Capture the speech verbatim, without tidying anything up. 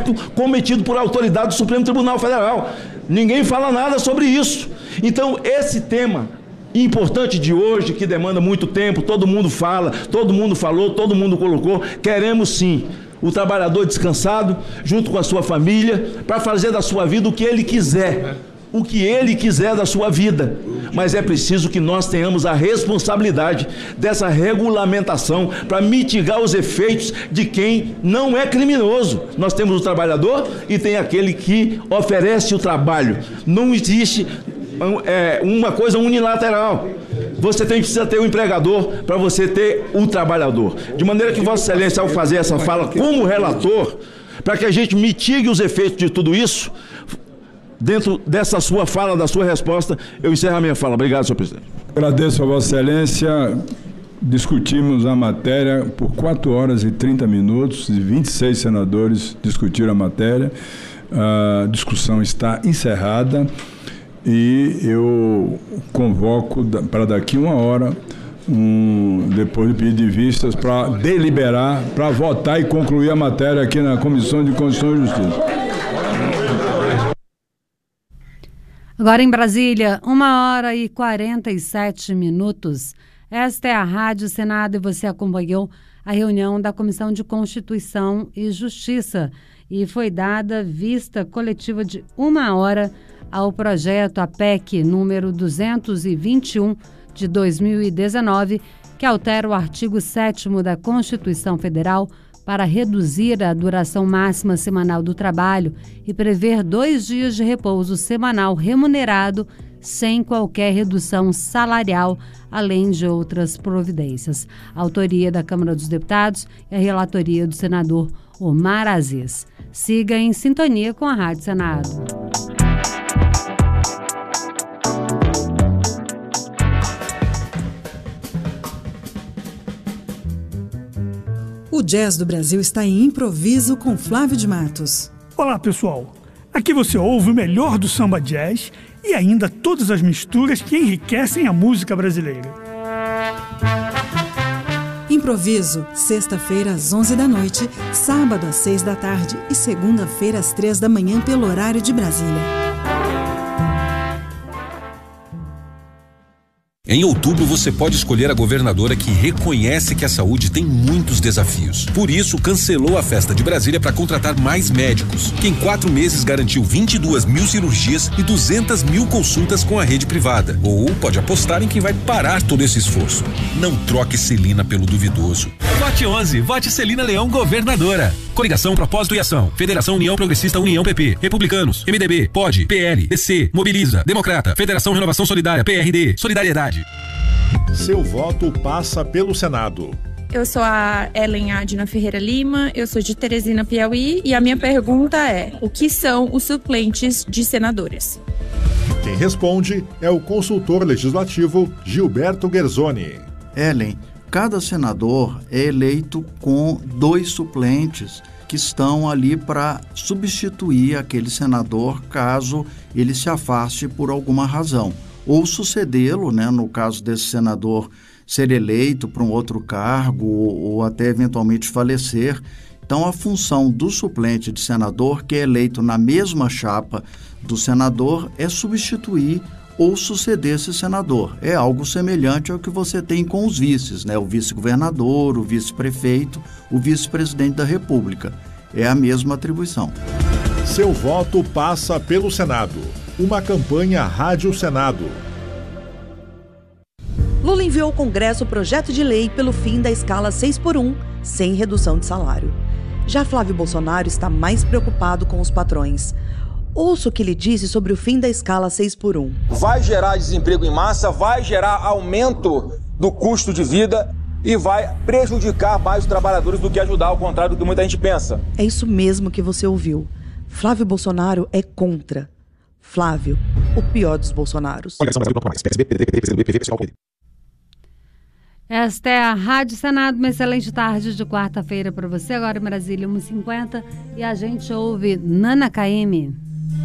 incorreto cometido por autoridade do Supremo Tribunal Federal. Ninguém fala nada sobre isso. Então, esse tema importante de hoje, que demanda muito tempo, todo mundo fala, todo mundo falou, todo mundo colocou, queremos sim o trabalhador descansado, junto com a sua família, para fazer da sua vida o que ele quiser, o que ele quiser da sua vida. Mas é preciso que nós tenhamos a responsabilidade dessa regulamentação para mitigar os efeitos de quem não é criminoso. Nós temos o trabalhador e tem aquele que oferece o trabalho. Não existe é, uma coisa unilateral. Você tem, precisa ter o empregador para você ter o trabalhador. De maneira que Vossa Excelência, ao fazer essa fala como relator, para que a gente mitigue os efeitos de tudo isso, dentro dessa sua fala, da sua resposta, eu encerro a minha fala. Obrigado, senhor presidente. Agradeço a Vossa Excelência. Discutimos a matéria por quatro horas e trinta minutos, e vinte e seis senadores discutiram a matéria. A discussão está encerrada e eu convoco para daqui uma hora, um, depois do pedido de vistas, para deliberar, para votar e concluir a matéria aqui na Comissão de Constituição e Justiça. Agora em Brasília, uma hora e quarenta e sete minutos. Esta é a Rádio Senado e você acompanhou a reunião da Comissão de Constituição e Justiça e foi dada vista coletiva de uma hora ao projeto A P E C número duzentos e vinte e um de dois mil e dezenove, que altera o artigo sétimo da Constituição Federal para reduzir a duração máxima semanal do trabalho e prever dois dias de repouso semanal remunerado sem qualquer redução salarial, além de outras providências. A autoria da Câmara dos Deputados e a relatoria do senador Omar Aziz. Siga em sintonia com a Rádio Senado. O Jazz do Brasil está em improviso com Flávio de Matos. Olá, pessoal. Aqui você ouve o melhor do samba jazz e ainda todas as misturas que enriquecem a música brasileira. Improviso, sexta-feira às onze da noite, sábado às seis da tarde e segunda-feira às três da manhã pelo horário de Brasília. Em outubro, você pode escolher a governadora que reconhece que a saúde tem muitos desafios. Por isso, cancelou a festa de Brasília para contratar mais médicos, que em quatro meses garantiu vinte e duas mil cirurgias e duzentas mil consultas com a rede privada. Ou pode apostar em quem vai parar todo esse esforço. Não troque Celina pelo duvidoso. Vote onze, vote Celina Leão governadora. Coligação Propósito e Ação, Federação União Progressista União P P, Republicanos, M D B, P O D, P L, D C, Mobiliza, Democrata, Federação Renovação Solidária, P R D, Solidariedade. Seu voto passa pelo Senado. Eu sou a Ellen Adna Ferreira Lima, eu sou de Teresina, Piauí, e a minha pergunta é: o que são os suplentes de senadores? Quem responde é o consultor legislativo Gilberto Guerzoni. Ellen, cada senador é eleito com dois suplentes que estão ali para substituir aquele senador caso ele se afaste por alguma razão, ou sucedê-lo, né, no caso desse senador ser eleito para um outro cargo ou, ou até eventualmente falecer. Então, a função do suplente de senador, que é eleito na mesma chapa do senador, é substituir ou suceder esse senador. É algo semelhante ao que você tem com os vices, né? O vice-governador, o vice-prefeito, o vice-presidente da República. É a mesma atribuição. Seu voto passa pelo Senado. Uma campanha Rádio Senado. Lula enviou ao Congresso o projeto de lei pelo fim da escala seis por um, sem redução de salário. Já Flávio Bolsonaro está mais preocupado com os patrões. Ouça o que ele disse sobre o fim da escala seis por um. Vai gerar desemprego em massa, vai gerar aumento do custo de vida e vai prejudicar mais os trabalhadores do que ajudar, ao contrário do que muita gente pensa. É isso mesmo que você ouviu. Flávio Bolsonaro é contra. Flávio, o pior dos Bolsonaros. Esta é a Rádio Senado, uma excelente tarde de quarta-feira para você. Agora em Brasília, uma e cinquenta, e a gente ouve Nana K M.